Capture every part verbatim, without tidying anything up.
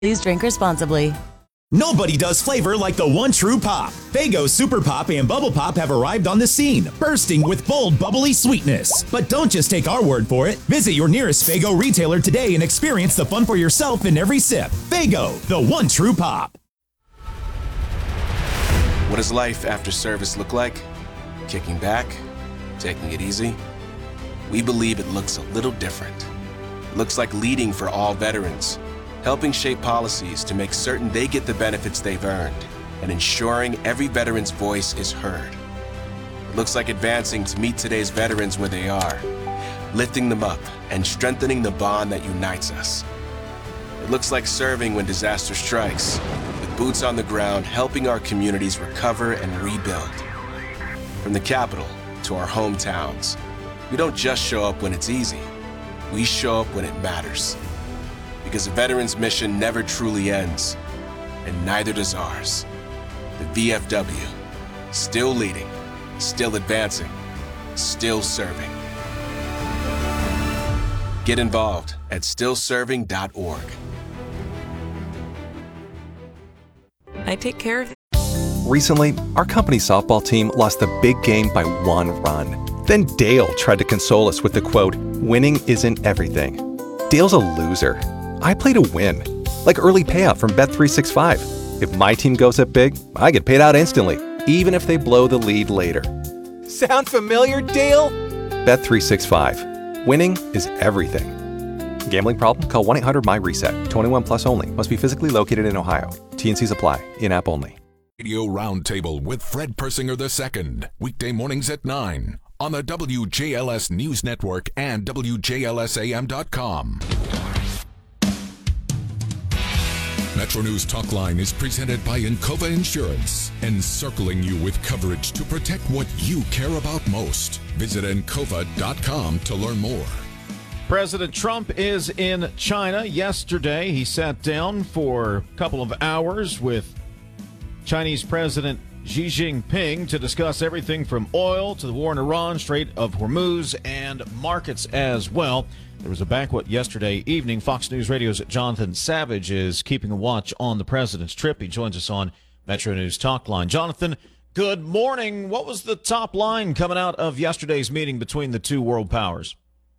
Please drink responsibly. Nobody does flavor like the one true pop. Faygo Super Pop and Bubble Pop have arrived on the scene, bursting with bold, bubbly sweetness. But don't just take our word for it. Visit your nearest Faygo retailer today and experience the fun for yourself in every sip. Faygo, the one true pop. What does life after service look like? Kicking back? Taking it easy? We believe it looks a little different. It looks like leading for all veterans, helping shape policies to make certain they get the benefits they've earned, and ensuring every veteran's voice is heard. It looks like advancing to meet today's veterans where they are, lifting them up and strengthening the bond that unites us. It looks like serving when disaster strikes, with boots on the ground helping our communities recover and rebuild. From the capital to our hometowns, we don't just show up when it's easy, we show up when it matters. Because a veteran's mission never truly ends, and neither does ours. The V F W, still leading, still advancing, still serving. Get involved at still serving dot org. I take care of it. Recently, our company's softball team lost a big game by one run. Then Dale tried to console us with the quote, "Winning isn't everything." Dale's a loser. I play to win, like early payout from Bet three sixty-five. If my team goes up big, I get paid out instantly, even if they blow the lead later. Sound familiar, Dale? Bet three sixty-five. Winning is everything. Gambling problem? Call one eight hundred M Y reset. twenty-one plus only. Must be physically located in Ohio. T and Cs apply. In-app only. Radio Roundtable with Fred Persinger the Second. Weekday mornings at nine on the W J L S News Network and W J L S A M dot com. Metro News Talkline is presented by Encova Insurance, encircling you with coverage to protect what you care about most. Visit encova dot com to learn more. President Trump is in China. Yesterday, he sat down for a couple of hours with Chinese President Xi Jinping to discuss everything from oil to the war in Iran, Strait of Hormuz, and markets as well. There was a banquet yesterday evening. Fox News Radio's Jonathan Savage is keeping a watch on the president's trip. He joins us on Metro News Talkline. Jonathan, good morning. What was the top line coming out of yesterday's meeting between the two world powers?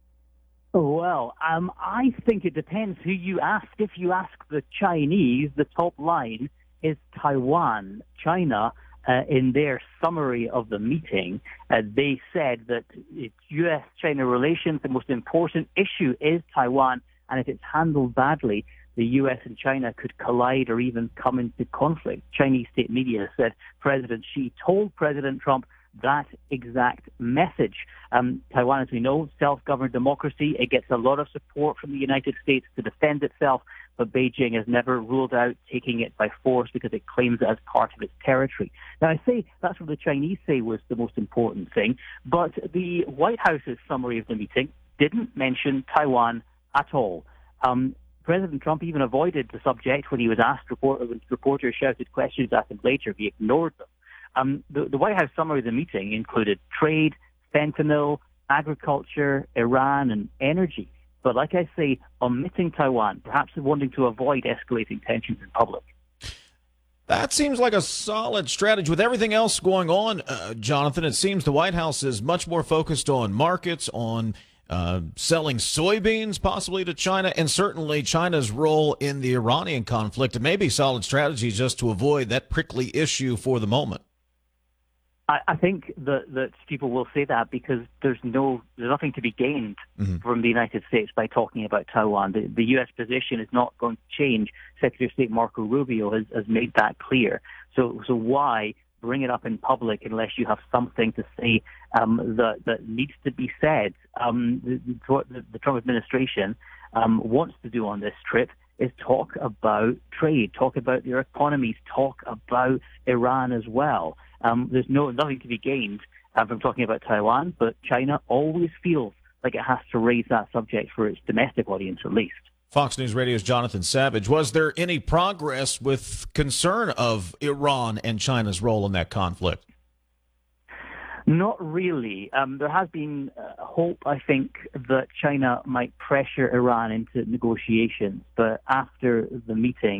Well, um, I think it depends who you ask. If you ask the Chinese, the top line is Taiwan. China, uh, in their summary of the meeting, uh, they said that U S China relations, the most important issue is Taiwan, and if it's handled badly, the U S and China could collide or even come into conflict. Chinese state media said President Xi told President Trump that exact message. Um, Taiwan, as we know, self-governed democracy. It gets a lot of support from the United States to defend itself, but Beijing has never ruled out taking it by force because it claims it as part of its territory. Now, I say that's what the Chinese say was the most important thing, but the White House's summary of the meeting didn't mention Taiwan at all. Um, President Trump even avoided the subject when he was asked. Report, when reporters shouted questions at him later, he ignored them. Um, the, the White House summary of the meeting included trade, fentanyl, agriculture, Iran, and energy. But like I say, omitting Taiwan, perhaps wanting to avoid escalating tensions in public. That seems like a solid strategy. With everything else going on, uh, Jonathan, it seems the White House is much more focused on markets, on uh, selling soybeans possibly to China, and certainly China's role in the Iranian conflict. It may be solid strategy just to avoid that prickly issue for the moment. I, I think that, that people will say that because there's no there's nothing to be gained mm-hmm. from the United States by talking about Taiwan. The, the U S position is not going to change. Secretary of State Marco Rubio has, has made that clear. So so why bring it up in public unless you have something to say um, that, that needs to be said? Um, the, the, the Trump administration um, wants to do on this trip is talk about trade, talk about their economies, talk about Iran as well. Um, there's no nothing to be gained uh, from talking about Taiwan, but China always feels like it has to raise that subject for its domestic audience at least. Fox News Radio's Jonathan Savage. Was there any progress with concern of Iran and China's role in that conflict? Not really. Um, there has been uh, hope, I think, that China might pressure Iran into negotiations, but after the meeting,